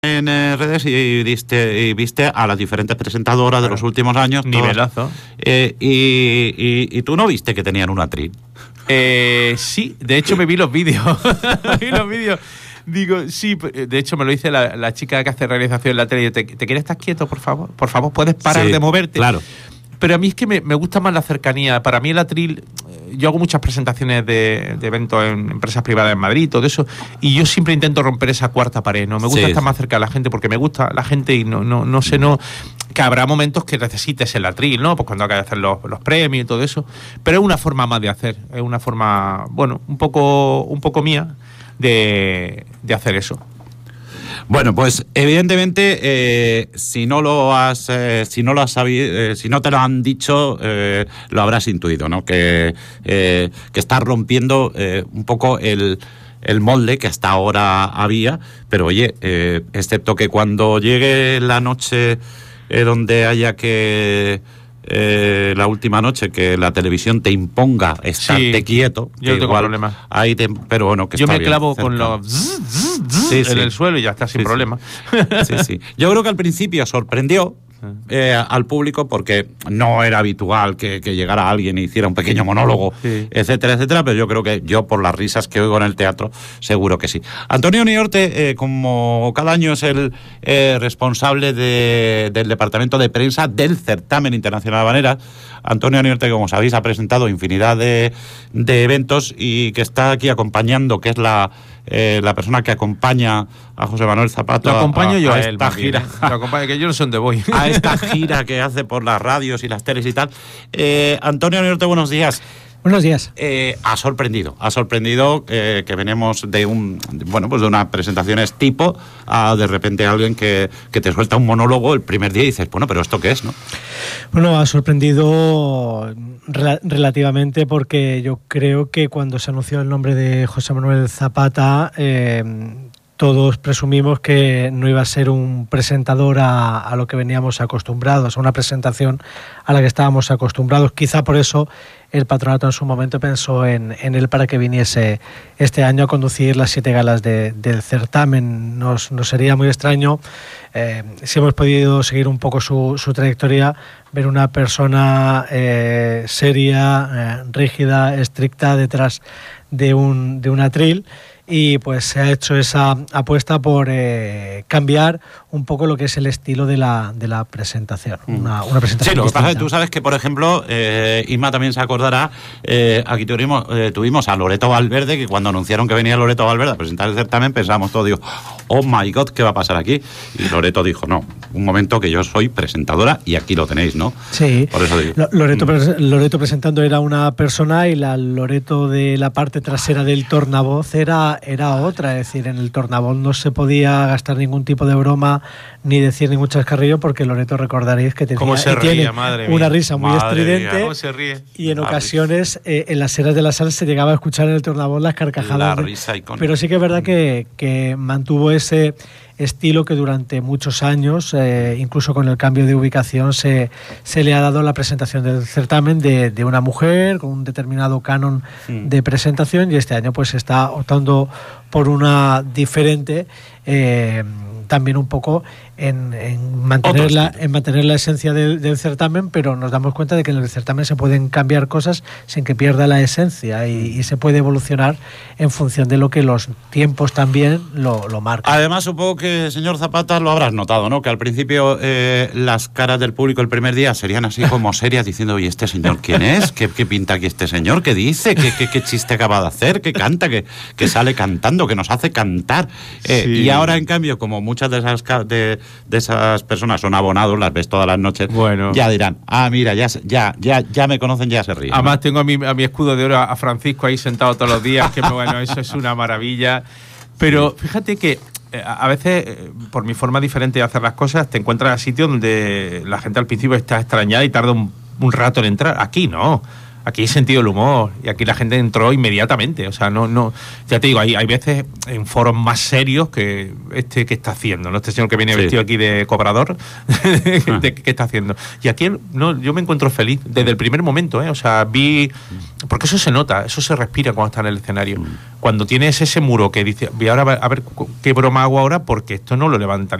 en redes y viste a las diferentes presentadoras de los últimos años. Nivelazo. Y tú no viste que tenían un atril. Sí, de hecho me vi los vídeos. Digo, sí, de hecho me lo dice la chica que hace realización en la tele. ¿Te quieres estar quieto, por favor? Por favor, ¿puedes parar de moverte? Claro. Pero a mí es que me gusta más la cercanía. Para mí el atril, yo hago muchas presentaciones de eventos en empresas privadas en Madrid, todo eso, y yo siempre intento romper esa cuarta pared, ¿no? Me gusta estar más cerca de la gente porque me gusta la gente y no sé, que habrá momentos que necesites el atril, ¿no? Pues cuando hay que hacer los premios y todo eso. Pero es una forma más de hacer, es una forma, bueno, un poco mía de hacer eso. Bueno, pues evidentemente si no te lo han dicho, lo habrás intuido, ¿no? Que estás rompiendo un poco el molde que hasta ahora había, pero oye, excepto que cuando llegue la noche donde haya que la última noche que la televisión te imponga estarte quieto, yo no tengo problema. Pero bueno, que yo está me bien, clavo cerca. con los en el suelo y ya está, sin problema. Sí. Yo creo que al principio sorprendió al público porque no era habitual que llegara alguien y hiciera un pequeño monólogo, etcétera, pero yo creo que por las risas que oigo en el teatro, seguro que sí. Antonio Niorte, como cada año es el responsable del departamento de prensa del Certamen Internacional Habaneras. Antonio Niorte, como sabéis, ha presentado infinidad de eventos y que está aquí acompañando, que es la persona que acompaña a José Manuel Zapata. Lo acompaño yo a él, esta gira. Lo acompaño, que yo no sé dónde voy. A esta gira que hace por las radios y las teles y tal. Antonio Niorte, buenos días. Buenos días. Ha sorprendido que venimos de unas presentaciones tipo a de repente alguien que te suelta un monólogo el primer día y dices, bueno, pero ¿esto qué es, no? Bueno, ha sorprendido relativamente porque yo creo que cuando se anunció el nombre de José Manuel Zapata, todos presumimos que no iba a ser un presentador a lo que veníamos acostumbrados, a una presentación a la que estábamos acostumbrados. Quizá por eso el patronato en su momento pensó en él para que viniese este año a conducir las 7 galas del certamen. Nos sería muy extraño, si hemos podido seguir un poco su trayectoria, ver una persona seria, rígida, estricta detrás de un atril. Y pues se ha hecho esa apuesta por cambiar un poco lo que es el estilo de la presentación. Una presentación. Sí, lo que pasa es que distinta. tú sabes que, por ejemplo, Inma también se acordará, aquí tuvimos a Loreto Valverde, que cuando anunciaron que venía Loreto Valverde a presentar el certamen, pensamos todos, digo, oh my God, ¿qué va a pasar aquí? Y Loreto dijo, no, un momento que yo soy presentadora y aquí lo tenéis, ¿no? Sí, por eso digo. Loreto presentando era una persona y la Loreto de la parte trasera del tornavoz era otra, es decir, en el tornavoz no se podía gastar ningún tipo de broma ni decir ningún chascarrillo porque Loreto, recordaréis que tiene una risa muy estridente. ¿Cómo se ríe? Y en ocasiones en las eras de la sala se llegaba a escuchar en el tornavoz las carcajadas. La risa icónica. Pero sí que es verdad que mantuvo ese estilo que durante muchos años, incluso con el cambio de ubicación, se le ha dado a la presentación del certamen de una mujer con un determinado canon de presentación, y este año pues está optando por una diferente, también un poco en mantener la esencia del certamen, pero nos damos cuenta de que en el certamen se pueden cambiar cosas sin que pierda la esencia y se puede evolucionar en función de lo que los tiempos también lo marcan. Además, supongo que, señor Zapata, lo habrás notado, ¿no? Que al principio las caras del público el primer día serían así como serias, diciendo, oye, ¿este señor quién es? ¿Qué pinta aquí este señor? ¿Qué dice? ¿Qué chiste acaba de hacer? ¿Qué canta? ¿Que sale cantando? ¿Que nos hace cantar? Y ahora, en cambio, como muchas de esas personas son abonados, las ves todas las noches, ya dirán, mira, ya me conocen, ya se ríen. Además, tengo a mi escudo de oro, a Francisco, ahí sentado todos los días, que bueno, eso es una maravilla. Pero fíjate que a veces, por mi forma diferente de hacer las cosas, te encuentras en sitios donde la gente al principio está extrañada y tarda un rato en entrar. Aquí no. Aquí hay sentido del humor y aquí la gente entró inmediatamente. O sea, no ya te digo, hay veces en foros más serios que que está haciendo, ¿no? Este señor que viene vestido aquí de cobrador, ¿qué está haciendo? Y aquí yo me encuentro feliz desde el primer momento, O sea, porque eso se nota, eso se respira cuando está en el escenario. Cuando tienes ese muro que dice, voy ahora a ver qué broma hago ahora, porque esto no lo levantaría